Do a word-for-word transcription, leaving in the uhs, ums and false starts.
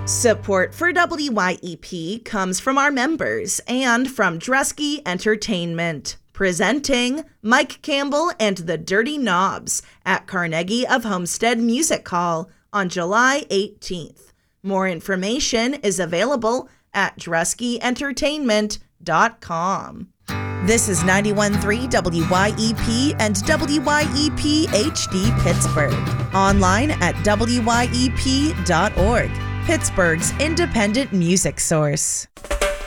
Support for W Y E P comes from our members and from Dresky Entertainment, presenting Mike Campbell and the Dirty Knobs at Carnegie of Homestead Music Hall on July eighteenth. More information is available at dresky entertainment dot com. This is ninety-one point three W Y E P and W Y E P H D Pittsburgh. Online at W Y E P dot org. Pittsburgh's independent music source.